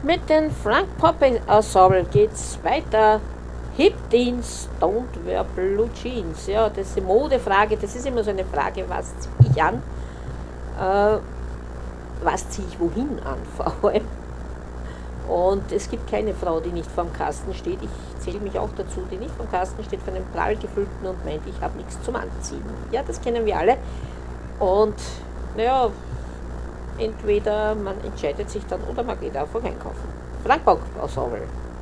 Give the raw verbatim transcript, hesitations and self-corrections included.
Mit den Frank Poppy Ensemble geht's weiter. Hip Jeans, don't wear blue jeans. Ja, das ist die Modefrage, das ist immer so eine Frage, was ziehe ich an? Äh, was ziehe ich wohin an vor allem? Und es gibt keine Frau, die nicht vorm Kasten steht. Ich zähle mich auch dazu, die nicht vorm Kasten steht, von einem prall gefüllten und meint, ich habe nichts zum Anziehen. Ja, das kennen wir alle. Und naja, entweder man entscheidet sich dann oder man geht einfach einkaufen. Frank Bock Ensemble.